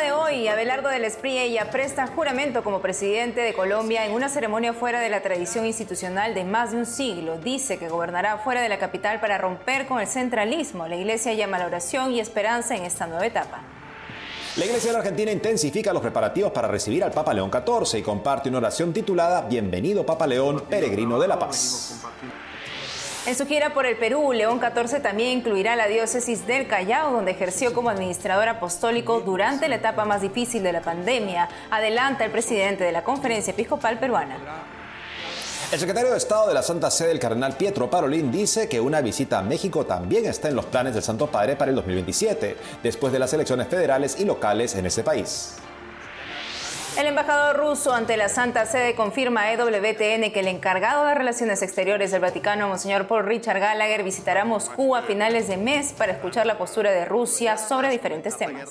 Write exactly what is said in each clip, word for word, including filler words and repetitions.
de hoy, Abelardo del Espriella presta juramento como presidente de Colombia en una ceremonia fuera de la tradición institucional de más de un siglo. Dice que gobernará fuera de la capital para romper con el centralismo. La Iglesia llama a la oración y esperanza en esta nueva etapa. La Iglesia de la Argentina intensifica los preparativos para recibir al Papa León catorce y comparte una oración titulada Bienvenido Papa León, peregrino de la paz. En su gira por el Perú, León catorce también incluirá la diócesis del Callao, donde ejerció como administrador apostólico durante la etapa más difícil de la pandemia. Adelanta el presidente de la Conferencia Episcopal Peruana. El secretario de Estado de la Santa Sede, el cardenal Pietro Parolin, dice que una visita a México también está en los planes del Santo Padre para el dos mil veintisiete, después de las elecciones federales y locales en ese país. El embajador ruso ante la Santa Sede confirma a E W T N que el encargado de Relaciones Exteriores del Vaticano, Monseñor Paul Richard Gallagher, visitará Moscú a finales de mes para escuchar la postura de Rusia sobre diferentes temas.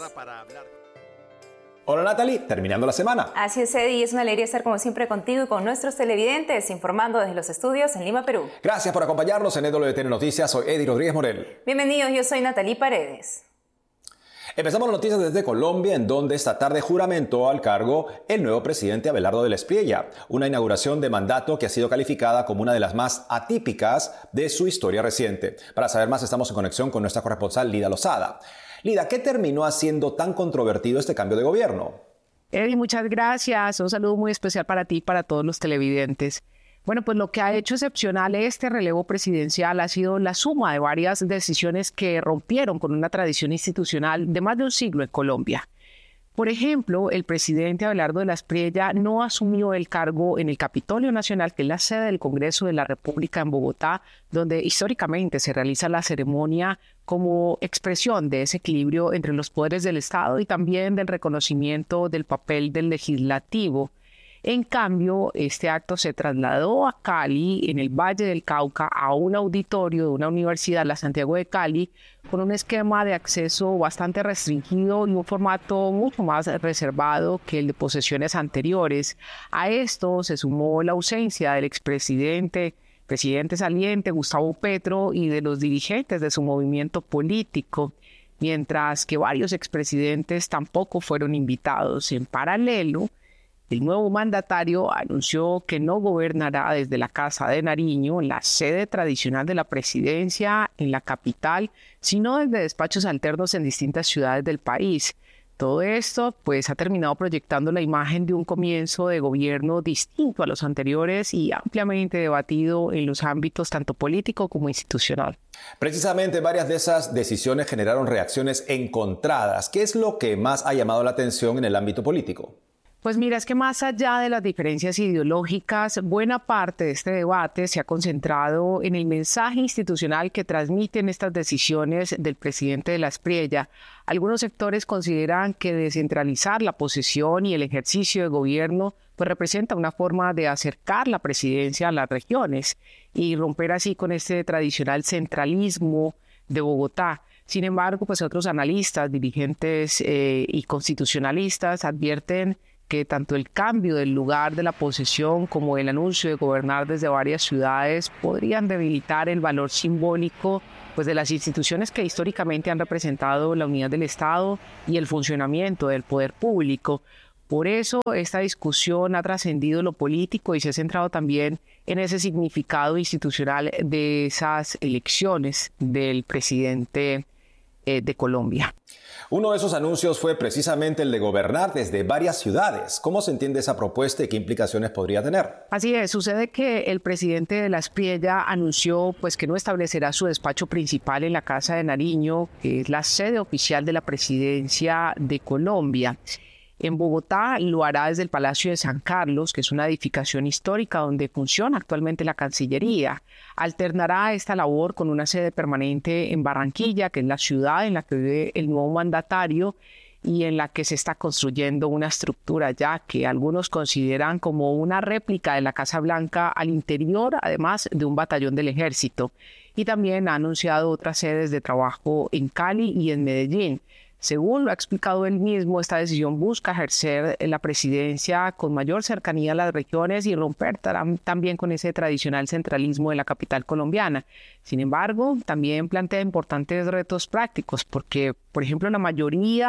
Hola Natalie, terminando la semana. Así es, Eddie, y es una alegría estar como siempre contigo y con nuestros televidentes, informando desde los estudios en Lima, Perú. Gracias por acompañarnos en E W T N Noticias, soy Eddie Rodríguez Morel. Bienvenidos, yo soy Natalie Paredes. Empezamos las noticias desde Colombia, en donde esta tarde juramentó al cargo el nuevo presidente Abelardo del Espriella, una inauguración de mandato que ha sido calificada como una de las más atípicas de su historia reciente. Para saber más, estamos en conexión con nuestra corresponsal Lida Lozada. Lida, ¿qué terminó haciendo tan controvertido este cambio de gobierno? Eddie, muchas gracias. Un saludo muy especial para ti y para todos los televidentes. Bueno, pues lo que ha hecho excepcional este relevo presidencial ha sido la suma de varias decisiones que rompieron con una tradición institucional de más de un siglo en Colombia. Por ejemplo, el presidente Abelardo del Espriella no asumió el cargo en el Capitolio Nacional, que es la sede del Congreso de la República en Bogotá, donde históricamente se realiza la ceremonia como expresión de ese equilibrio entre los poderes del Estado y también del reconocimiento del papel del legislativo. En cambio, este acto se trasladó a Cali, en el Valle del Cauca, a un auditorio de una universidad, la Santiago de Cali, con un esquema de acceso bastante restringido y un formato mucho más reservado que el de posesiones anteriores. A esto se sumó la ausencia del expresidente, presidente saliente Gustavo Petro, y de los dirigentes de su movimiento político, mientras que varios expresidentes tampoco fueron invitados. En paralelo, el nuevo mandatario anunció que no gobernará desde la Casa de Nariño, la sede tradicional de la presidencia en la capital, sino desde despachos alternos en distintas ciudades del país. Todo esto pues ha terminado proyectando la imagen de un comienzo de gobierno distinto a los anteriores y ampliamente debatido en los ámbitos tanto político como institucional. Precisamente varias de esas decisiones generaron reacciones encontradas. ¿Qué es lo que más ha llamado la atención en el ámbito político? Pues mira, es que más allá de las diferencias ideológicas, buena parte de este debate se ha concentrado en el mensaje institucional que transmiten estas decisiones del presidente del Espriella. Algunos sectores consideran que descentralizar la posesión y el ejercicio de gobierno pues representa una forma de acercar la presidencia a las regiones y romper así con este tradicional centralismo de Bogotá. Sin embargo, pues otros analistas, dirigentes eh, y constitucionalistas advierten que tanto el cambio del lugar de la posesión como el anuncio de gobernar desde varias ciudades podrían debilitar el valor simbólico pues, de las instituciones que históricamente han representado la unidad del Estado y el funcionamiento del poder público. Por eso esta discusión ha trascendido lo político y se ha centrado también en ese significado institucional de esas elecciones del presidente eh, de Colombia. Uno de esos anuncios fue precisamente el de gobernar desde varias ciudades. ¿Cómo se entiende esa propuesta y qué implicaciones podría tener? Así es, sucede que el presidente de la Espriella anunció pues, que no establecerá su despacho principal en la Casa de Nariño, que es la sede oficial de la presidencia de Colombia. En Bogotá lo hará desde el Palacio de San Carlos, que es una edificación histórica donde funciona actualmente la Cancillería. Alternará esta labor con una sede permanente en Barranquilla, que es la ciudad en la que vive el nuevo mandatario y en la que se está construyendo una estructura ya que algunos consideran como una réplica de la Casa Blanca al interior, además de un batallón del ejército. Y también ha anunciado otras sedes de trabajo en Cali y en Medellín. Según lo ha explicado él mismo, esta decisión busca ejercer la presidencia con mayor cercanía a las regiones y romper también con ese tradicional centralismo de la capital colombiana. Sin embargo, también plantea importantes retos prácticos porque, por ejemplo, la mayoría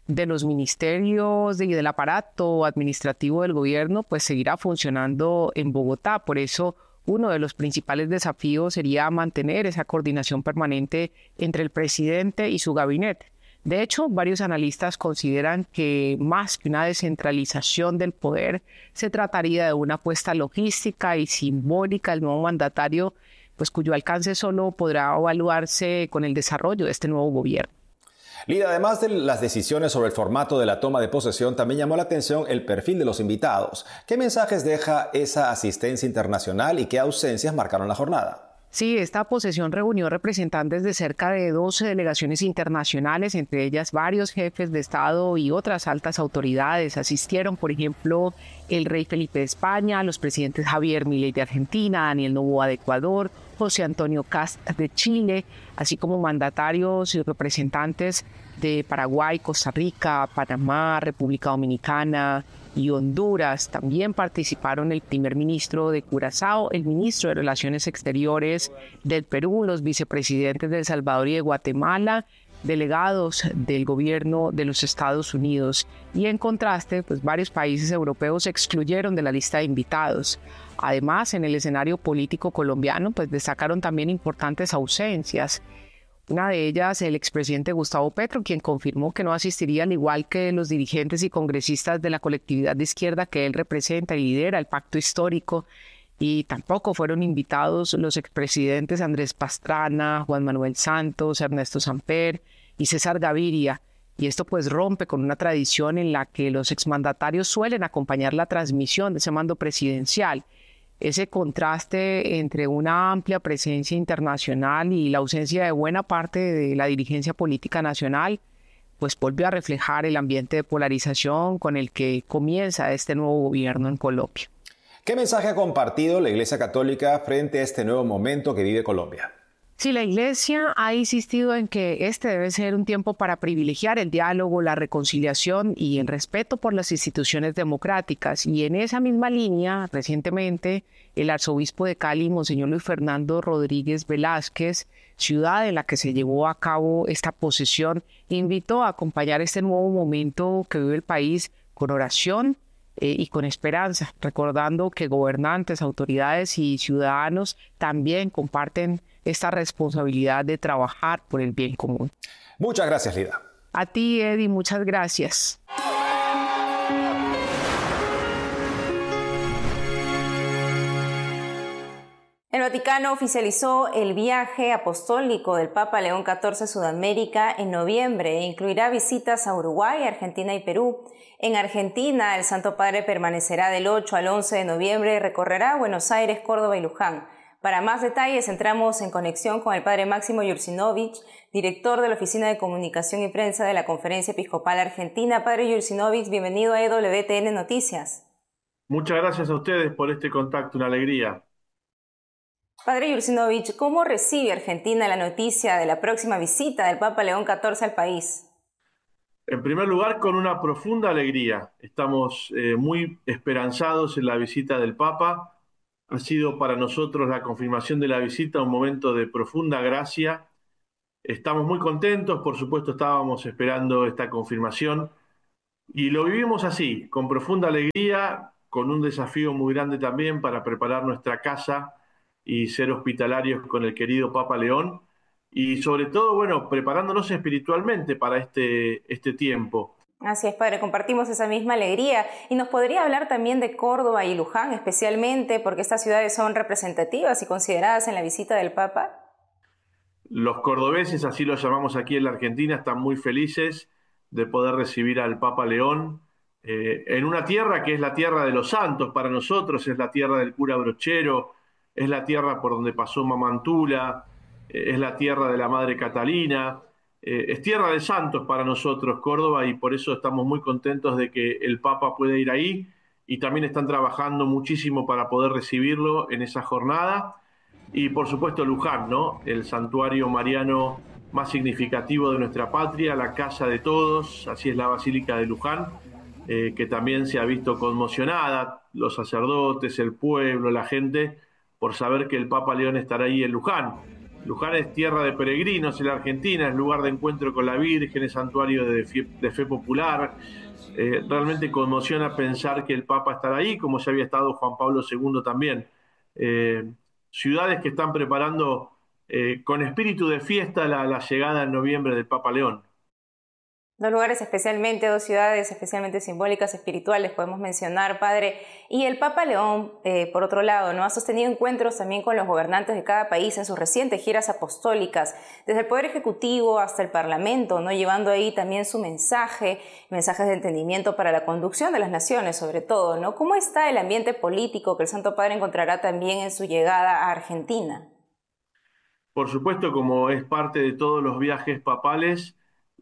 de los ministerios y del aparato administrativo del gobierno pues seguirá funcionando en Bogotá. Por eso uno de los principales desafíos sería mantener esa coordinación permanente entre el presidente y su gabinete. De hecho, varios analistas consideran que más que una descentralización del poder, se trataría de una apuesta logística y simbólica del nuevo mandatario, pues cuyo alcance solo podrá evaluarse con el desarrollo de este nuevo gobierno. Lida, además de las decisiones sobre el formato de la toma de posesión, también llamó la atención el perfil de los invitados. ¿Qué mensajes deja esa asistencia internacional y qué ausencias marcaron la jornada? Sí, esta posesión reunió representantes de cerca de doce delegaciones internacionales, entre ellas varios jefes de Estado y otras altas autoridades. Asistieron, por ejemplo, el rey Felipe de España, los presidentes Javier Milei de Argentina, Daniel Noboa de Ecuador, José Antonio Kast de Chile, así como mandatarios y representantes de Paraguay, Costa Rica, Panamá, República Dominicana y Honduras. También participaron el primer ministro de Curazao, el ministro de Relaciones Exteriores del Perú, los vicepresidentes de El Salvador y de Guatemala, delegados del gobierno de los Estados Unidos. Y en contraste, pues varios países europeos se excluyeron de la lista de invitados. Además, en el escenario político colombiano, pues destacaron también importantes ausencias. Una de ellas, el expresidente Gustavo Petro, quien confirmó que no asistiría, al igual que los dirigentes y congresistas de la colectividad de izquierda que él representa y lidera, el Pacto Histórico. Y tampoco fueron invitados los expresidentes Andrés Pastrana, Juan Manuel Santos, Ernesto Samper y César Gaviria. Y esto pues rompe con una tradición en la que los exmandatarios suelen acompañar la transmisión de ese mando presidencial. Ese contraste entre una amplia presencia internacional y la ausencia de buena parte de la dirigencia política nacional, pues vuelve a reflejar el ambiente de polarización con el que comienza este nuevo gobierno en Colombia. ¿Qué mensaje ha compartido la Iglesia Católica frente a este nuevo momento que vive Colombia? Sí, la Iglesia ha insistido en que este debe ser un tiempo para privilegiar el diálogo, la reconciliación y el respeto por las instituciones democráticas. Y en esa misma línea, recientemente, el arzobispo de Cali, Monseñor Luis Fernando Rodríguez Velázquez, ciudad en la que se llevó a cabo esta posesión, invitó a acompañar este nuevo momento que vive el país con oración eh, y con esperanza, recordando que gobernantes, autoridades y ciudadanos también comparten esta responsabilidad de trabajar por el bien común. Muchas gracias, Lida. A ti, Eddie, muchas gracias. El Vaticano oficializó el viaje apostólico del Papa León catorce a Sudamérica en noviembre e incluirá visitas a Uruguay, Argentina y Perú. En Argentina, el Santo Padre permanecerá del ocho al once de noviembre y recorrerá Buenos Aires, Córdoba y Luján. Para más detalles, entramos en conexión con el Padre Máximo Jursinovich, director de la Oficina de Comunicación y Prensa de la Conferencia Episcopal Argentina. Padre Jursinovich, bienvenido a E W T N Noticias. Muchas gracias a ustedes por este contacto, una alegría. Padre Jursinovich, ¿cómo recibe Argentina la noticia de la próxima visita del Papa León catorce al país? En primer lugar, con una profunda alegría. Estamos eh, muy esperanzados en la visita del Papa. Ha sido para nosotros la confirmación de la visita un momento de profunda gracia. Estamos muy contentos, por supuesto estábamos esperando esta confirmación y lo vivimos así, con profunda alegría, con un desafío muy grande también para preparar nuestra casa y ser hospitalarios con el querido Papa León y sobre todo, bueno, preparándonos espiritualmente para este, este tiempo. Así es, Padre, compartimos esa misma alegría. ¿Y nos podría hablar también de Córdoba y Luján, especialmente porque estas ciudades son representativas y consideradas en la visita del Papa? Los cordobeses, así lo llamamos aquí en la Argentina, están muy felices de poder recibir al Papa León eh, en una tierra que es la tierra de los santos para nosotros, es la tierra del cura Brochero, es la tierra por donde pasó Mamantula, eh, es la tierra de la Madre Catalina. Eh, es tierra de santos para nosotros, Córdoba, y por eso estamos muy contentos de que el Papa pueda ir ahí y también están trabajando muchísimo para poder recibirlo en esa jornada. Y por supuesto Luján, ¿no? El santuario mariano más significativo de nuestra patria, la casa de todos, así es la Basílica de Luján, eh, que también se ha visto conmocionada, los sacerdotes, el pueblo, la gente, por saber que el Papa León estará ahí en Luján. Luján es tierra de peregrinos en la Argentina, es lugar de encuentro con la Virgen, es santuario de fe, de fe popular. Eh, realmente conmociona pensar que el Papa estará ahí, como ya había estado Juan Pablo segundo también. Eh, ciudades que están preparando eh, con espíritu de fiesta la, la llegada en noviembre del Papa León. Dos lugares especialmente, dos ciudades especialmente simbólicas, espirituales, podemos mencionar, padre. Y el Papa León, eh, por otro lado, ¿no? ha sostenido encuentros también con los gobernantes de cada país en sus recientes giras apostólicas, desde el Poder Ejecutivo hasta el Parlamento, ¿no? llevando ahí también su mensaje, mensajes de entendimiento para la conducción de las naciones, sobre todo, ¿no? ¿Cómo está el ambiente político que el Santo Padre encontrará también en su llegada a Argentina? Por supuesto, como es parte de todos los viajes papales,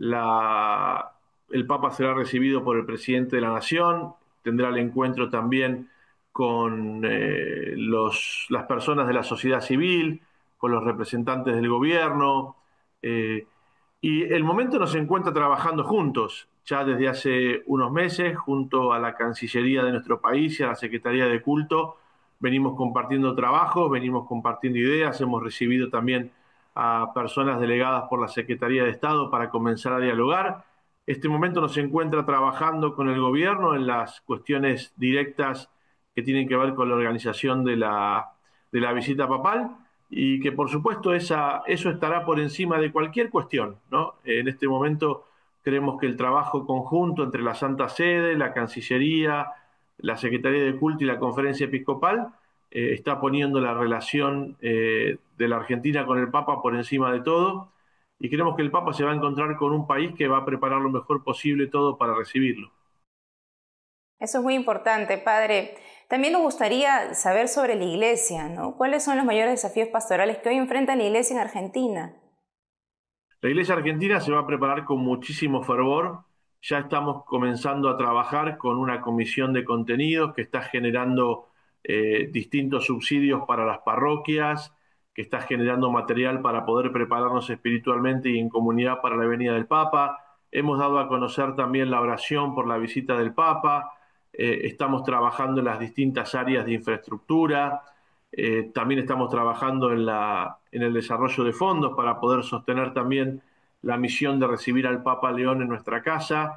La, el Papa será recibido por el presidente de la Nación, tendrá el encuentro también con eh, los, las personas de la sociedad civil, con los representantes del gobierno, eh, y el momento nos encuentra trabajando juntos, ya desde hace unos meses, junto a la Cancillería de nuestro país y a la Secretaría de Culto, venimos compartiendo trabajos, venimos compartiendo ideas, hemos recibido también a personas delegadas por la Secretaría de Estado para comenzar a dialogar. Este momento nos encuentra trabajando con el gobierno en las cuestiones directas que tienen que ver con la organización de la, de la visita papal y que por supuesto esa, eso estará por encima de cualquier cuestión, ¿no? En este momento creemos que el trabajo conjunto entre la Santa Sede, la Cancillería, la Secretaría de Culto y la Conferencia Episcopal Eh, está poniendo la relación eh, de la Argentina con el Papa por encima de todo y creemos que el Papa se va a encontrar con un país que va a preparar lo mejor posible todo para recibirlo. Eso es muy importante, padre. También nos gustaría saber sobre la Iglesia, ¿no? ¿Cuáles son los mayores desafíos pastorales que hoy enfrenta la Iglesia en Argentina? La Iglesia argentina se va a preparar con muchísimo fervor. Ya estamos comenzando a trabajar con una comisión de contenidos que está generando Eh, distintos subsidios para las parroquias, que está generando material para poder prepararnos espiritualmente y en comunidad para la venida del Papa. Hemos dado a conocer también la oración por la visita del Papa. Eh, estamos trabajando en las distintas áreas de infraestructura. Eh, también estamos trabajando en, la, en el desarrollo de fondos para poder sostener también la misión de recibir al Papa León en nuestra casa.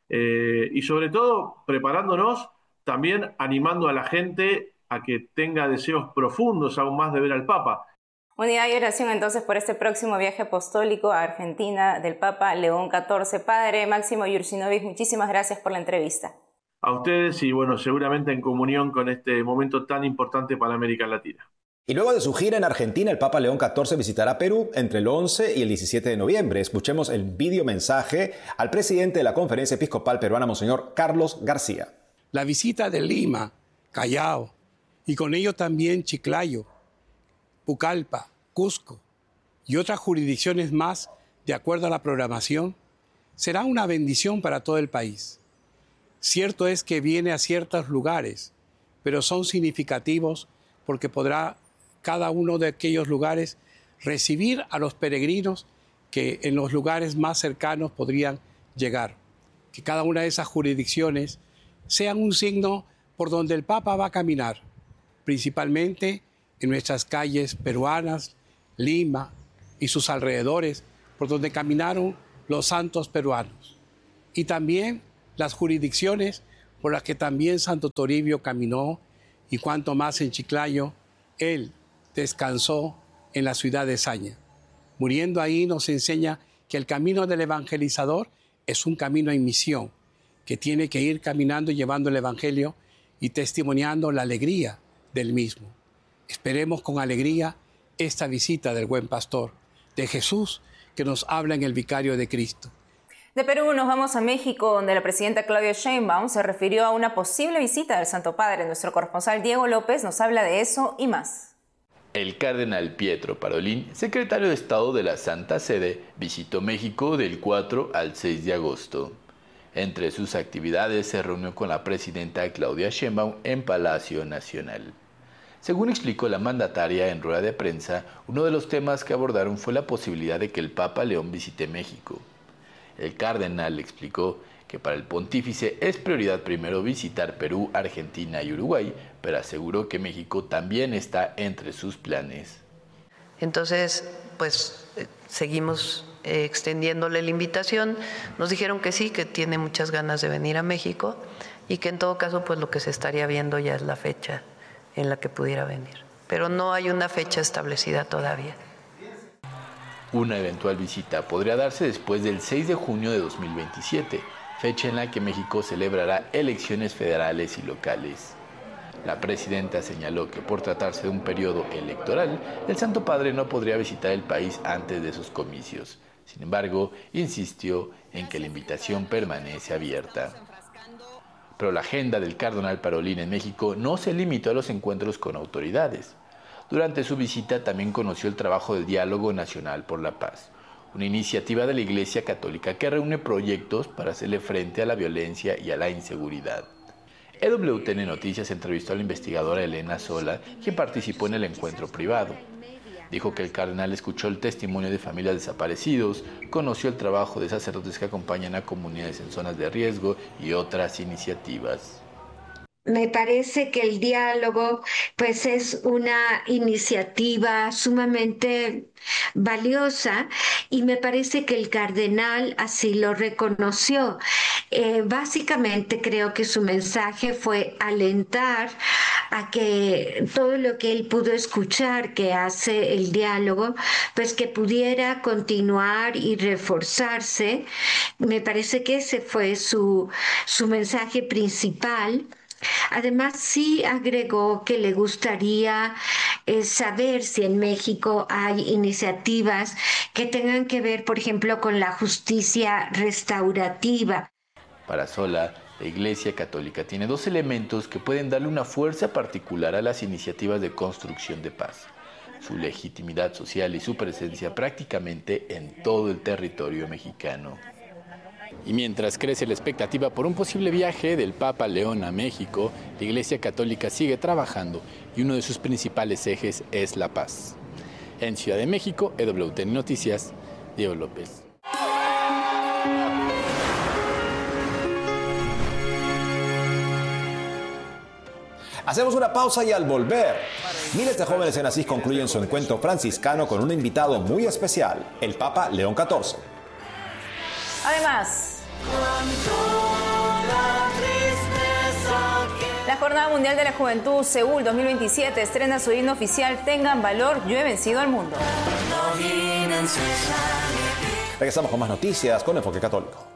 Eh, y sobre todo, preparándonos, también animando a la gente a que tenga deseos profundos aún más de ver al Papa. Unidad y oración entonces por este próximo viaje apostólico a Argentina del Papa León catorce. Padre Máximo Yurcinovich, muchísimas gracias por la entrevista. A ustedes y bueno, seguramente en comunión con este momento tan importante para América Latina. Y luego de su gira en Argentina, el Papa León catorce visitará Perú entre el once y el diecisiete de noviembre. Escuchemos el video mensaje al presidente de la Conferencia Episcopal Peruana, Monseñor Carlos García. La visita de Lima, Callao, y con ello también Chiclayo, Pucallpa, Cusco y otras jurisdicciones más, de acuerdo a la programación, será una bendición para todo el país. Cierto es que viene a ciertos lugares, pero son significativos porque podrá cada uno de aquellos lugares recibir a los peregrinos que en los lugares más cercanos podrían llegar. Que cada una de esas jurisdicciones sean un signo por donde el Papa va a caminar, principalmente en nuestras calles peruanas, Lima y sus alrededores, por donde caminaron los santos peruanos. Y también las jurisdicciones por las que también Santo Toribio caminó, y cuanto más en Chiclayo, él descansó en la ciudad de Saña. Muriendo ahí nos enseña que el camino del evangelizador es un camino en misión, que tiene que ir caminando y llevando el evangelio y testimoniando la alegría del mismo. Esperemos con alegría esta visita del buen pastor, de Jesús, que nos habla en el Vicario de Cristo. De Perú nos vamos a México, donde la presidenta Claudia Sheinbaum se refirió a una posible visita del Santo Padre. Nuestro corresponsal Diego López nos habla de eso y más. El cardenal Pietro Parolin, secretario de Estado de la Santa Sede, visitó México del cuatro al seis de agosto. Entre sus actividades se reunió con la presidenta Claudia Sheinbaum en Palacio Nacional. Según explicó la mandataria en rueda de prensa, uno de los temas que abordaron fue la posibilidad de que el Papa León visite México. El cardenal explicó que para el pontífice es prioridad primero visitar Perú, Argentina y Uruguay, pero aseguró que México también está entre sus planes. Entonces, pues eh, seguimos eh, extendiéndole la invitación. Nos dijeron que sí, que tiene muchas ganas de venir a México y que en todo caso pues lo que se estaría viendo ya es la fecha en la que pudiera venir. Pero no hay una fecha establecida todavía. Una eventual visita podría darse después del seis de junio de dos mil veintisiete, fecha en la que México celebrará elecciones federales y locales. La presidenta señaló que por tratarse de un periodo electoral, el Santo Padre no podría visitar el país antes de esos comicios. Sin embargo, insistió en que la invitación permanece abierta. Pero la agenda del cardenal Parolin en México no se limitó a los encuentros con autoridades. Durante su visita también conoció el trabajo del Diálogo Nacional por la Paz, una iniciativa de la Iglesia Católica que reúne proyectos para hacerle frente a la violencia y a la inseguridad. E W T N Noticias entrevistó a la investigadora Elena Sola, quien participó en el encuentro privado. Dijo que el cardenal escuchó el testimonio de familias desaparecidos, conoció el trabajo de sacerdotes que acompañan a comunidades en zonas de riesgo y otras iniciativas. Me parece que el diálogo pues es una iniciativa sumamente valiosa y me parece que el cardenal así lo reconoció. Eh, básicamente creo que su mensaje fue alentar a que todo lo que él pudo escuchar que hace el diálogo, pues que pudiera continuar y reforzarse. Me parece que ese fue su, su mensaje principal. Además, sí agregó que le gustaría eh, saber si en México hay iniciativas que tengan que ver, por ejemplo, con la justicia restaurativa. Para Sola, la Iglesia Católica tiene dos elementos que pueden darle una fuerza particular a las iniciativas de construcción de paz: su legitimidad social y su presencia prácticamente en todo el territorio mexicano. Y mientras crece la expectativa por un posible viaje del Papa León a México, la Iglesia Católica sigue trabajando y uno de sus principales ejes es la paz. En Ciudad de México, E W T N Noticias, Diego López. Hacemos una pausa y al volver, miles de jóvenes en Asís concluyen su encuentro franciscano con un invitado muy especial, el Papa León catorce. Además, la Jornada Mundial de la Juventud Seúl dos mil veintisiete estrena su himno oficial Tengan valor, yo he vencido al mundo. Regresamos con más noticias con Enfoque Católico.